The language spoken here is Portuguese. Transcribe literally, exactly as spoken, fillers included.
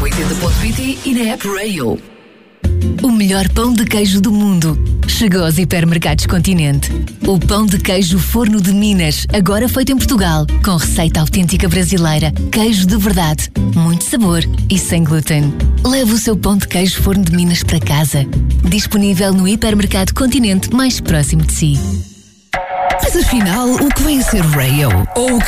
oitenta ponto pt e na app Rail. O melhor pão de queijo do mundo chegou aos hipermercados Continente. O pão de queijo Forno de Minas, agora feito em Portugal, com receita autêntica brasileira, queijo de verdade, muito sabor e sem glúten. Leve o seu pão de queijo Forno de Minas para casa. Disponível no hipermercado Continente mais próximo de si. Mas afinal, o que vem a ser Rail? Ou